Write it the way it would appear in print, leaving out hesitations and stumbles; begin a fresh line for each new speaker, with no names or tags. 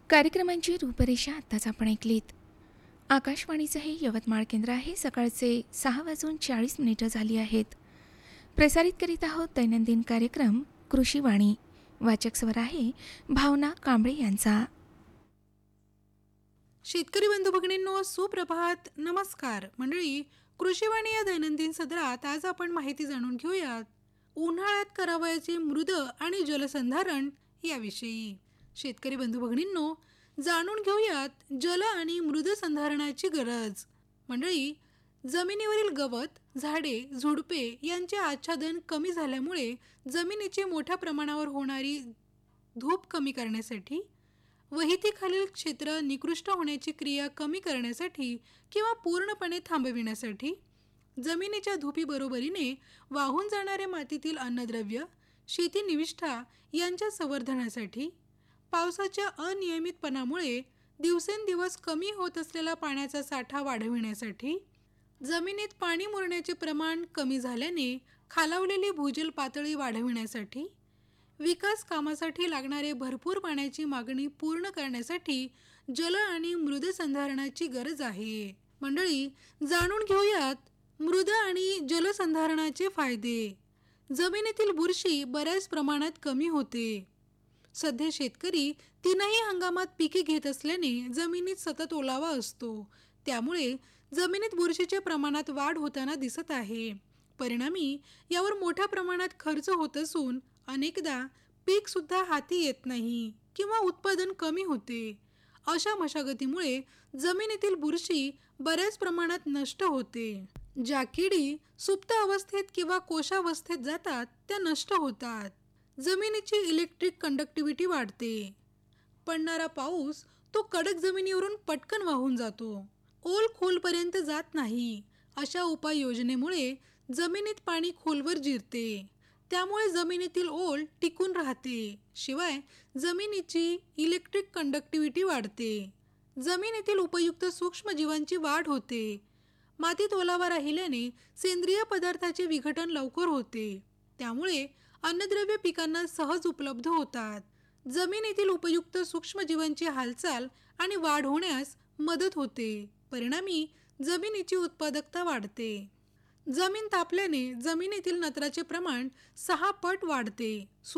कार्यक्रमांची रूपरेषा आत्ताच आपण ऐकलीत. आकाशवाणीचं हे यवतमाळ केंद्र आहे. सकाळचे 6:40 झाली आहेत. प्रसारित करीत आहोत दैनंदिन कार्यक्रम कृषीवाणी. वाचक स्वर आहे भावना कांबळे यांचा.
शेतकरी बंधू भगिनींनो, सुप्रभात. नमस्कार मंडळी. कृषीवाणी या दैनंदिन सदरात आज आपण माहिती जाणून घेऊयात उन्हाळ्यात करावयाचे मृद आणि जलसंधारण याविषयी. शेतकरी बंधू भगिनींनो, जाणून घेऊयात जल आणि मृद संधारणाची गरज. मंडळी, जमिनीवरील गवत, झाडे, झुडपे यांचे आच्छादन कमी झाल्यामुळे जमिनीची मोठ्या प्रमाणावर होणारी धूप कमी करण्यासाठी, वहितीखालील क्षेत्र निकृष्ट होण्याची क्रिया कमी करण्यासाठी किंवा पूर्णपणे थांबविण्यासाठी, जमिनीच्या धुपीबरोबरीने वाहून जाणाऱ्या मातीतील अन्नद्रव्य, शेती निविष्ठा यांच्या संवर्धनासाठी, पावसाच्या अनियमितपणामुळे दिवसेंदिवस कमी होत असलेला पाण्याचा साठा वाढविण्यासाठी, जमिनीत पाणी मुरण्याचे प्रमाण कमी झाल्याने खालावलेली भूजल पातळी वाढविण्यासाठी, विकास कामासाठी लागणारे भरपूर पाण्याची मागणी पूर्ण करण्यासाठी जल आणि मृद संधारणाची गरज आहे. मंडळी, जाणून घेऊयात मृद आणि जलसंधारणाचे फायदे. जमिनीतील बुरशी बऱ्याच प्रमाणात कमी होते. सध्या शेतकरी तीनही हंगामात पिके घेत असल्याने जमिनीत सतत ओलावा असतो. त्यामुळे जमिनीत बुरशीच्या प्रमाणात वाढ होताना दिसत आहे. परिणामी यावर मोठ्या प्रमाणात खर्च होत असून अनेकदा पीक सुद्धा हाती येत नाही किंवा उत्पादन कमी होते. अशा मशागतीमुळे जमिनीतील बुरशी बऱ्याच प्रमाणात नष्ट होते. ज्या किडी सुप्त अवस्थेत किंवा कोशावस्थेत जातात त्या नष्ट होतात. जमिनीची इलेक्ट्रिक कंडक्टिव्हिटी वाढते. पडणारा पाऊस तो कडक जमिनीवरून पटकन वाहून जातो. ओल खोलपर्यंत जात नाही. अशा उपाययोजनेमुळे जमिनीत पाणी खोलवर जिरते. त्यामुळे जमिनीतील ओल टिकून राहते. शिवाय जमिनीची इलेक्ट्रिक कंडक्टिव्हिटी वाढते. जमिनीतील उपयुक्त सूक्ष्मजीवांची वाढ होते. मातीत ओलावा राहिल्याने सेंद्रिय पदार्थाचे विघटन लवकर होते. त्यामुळे अन्नद्रव्य पिकांना सहज उपलब्ध होतात. जमिनीतील उपयुक्त सूक्ष्मजीवांची हालचाल आणि वाढ होण्यास मदत होते. परिणामी जमिनीची उत्पादकता वाढते. जमीन तापल्याने जमिनीतील नत्राचे प्रमाण 6 पट वाढते.